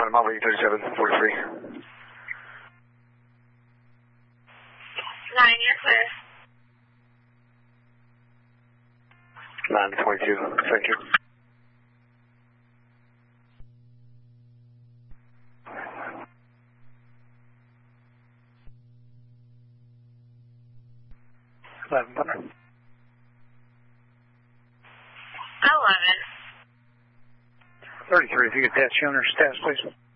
Mama 3743. 9, you're clear. 9 to 22, thank you. Butter. 11. 33, if you could pass you on her status, please.